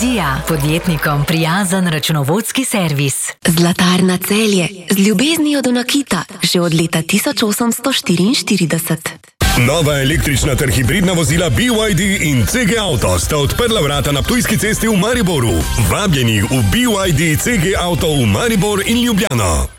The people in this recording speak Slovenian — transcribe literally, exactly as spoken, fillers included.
Vizija, podjetnikom prijazen računovodski servis. Zlatarna Celje, z ljubeznijo do nakita, že od leta tisoč osemsto štiriinštirideset. Nova električna ter hibridna vozila B Y D in C G Auto sta odprla vrata na Ptujski cesti v Mariboru. Vabljeni v B Y D C G Auto v Maribor in Ljubljano.